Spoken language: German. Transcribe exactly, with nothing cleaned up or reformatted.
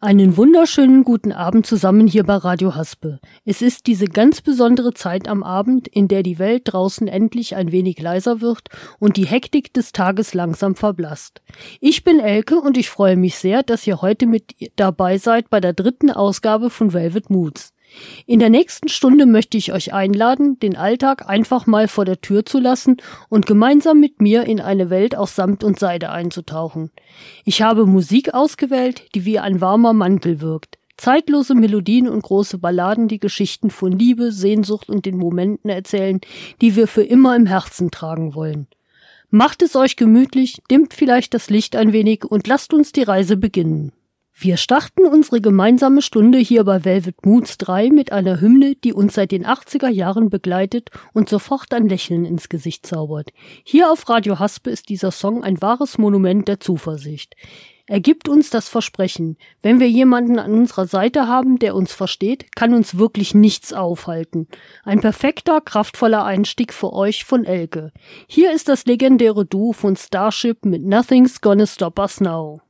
Einen wunderschönen guten Abend zusammen hier bei Radio Haspe. Es ist diese ganz besondere Zeit am Abend, in der die Welt draußen endlich ein wenig leiser wird und die Hektik des Tages langsam verblasst. Ich bin Elke und ich freue mich sehr, dass ihr heute mit dabei seid bei der dritten Ausgabe von Velvet Moods. In der nächsten Stunde möchte ich euch einladen, den Alltag einfach mal vor der Tür zu lassen und gemeinsam mit mir in eine Welt aus Samt und Seide einzutauchen. Ich habe Musik ausgewählt, die wie ein warmer Mantel wirkt. Zeitlose Melodien und große Balladen, die Geschichten von Liebe, Sehnsucht und den Momenten erzählen, die wir für immer im Herzen tragen wollen. Macht es euch gemütlich, dimmt vielleicht das Licht ein wenig und lasst uns die Reise beginnen. Wir starten unsere gemeinsame Stunde hier bei Velvet Moods drei mit einer Hymne, die uns seit den achtziger Jahren begleitet und sofort ein Lächeln ins Gesicht zaubert. Hier auf Radio Haspe ist dieser Song ein wahres Monument der Zuversicht. Er gibt uns das Versprechen, wenn wir jemanden an unserer Seite haben, der uns versteht, kann uns wirklich nichts aufhalten. Ein perfekter, kraftvoller Einstieg für euch von Elke. Hier ist das legendäre Duo von Starship mit Nothing's Gonna Stop Us Now.